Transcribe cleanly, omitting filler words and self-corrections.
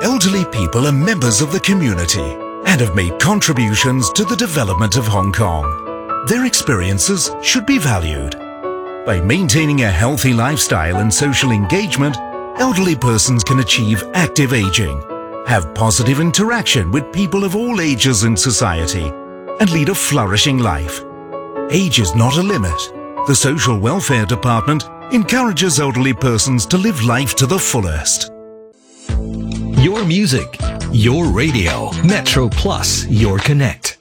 Elderly people are members of the community and have made contributions to the development of Hong Kong. Their experiences should be valued. By maintaining a healthy lifestyle and social engagement, elderly persons can achieve active aging, have positive interaction with people of all ages in society, and lead a flourishing life. Age is not a limit. The Social Welfare Department encourages elderly persons to live life to the fullest. Your music, your radio. Metro Plus, your connect.